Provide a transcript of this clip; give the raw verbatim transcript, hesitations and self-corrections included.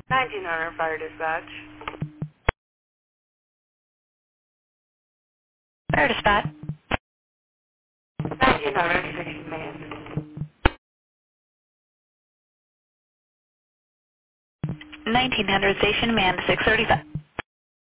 nineteen hundred Fire Dispatch. Fire Dispatch. nineteen hundred Station Man. nineteen hundred Station Man six thirty-five.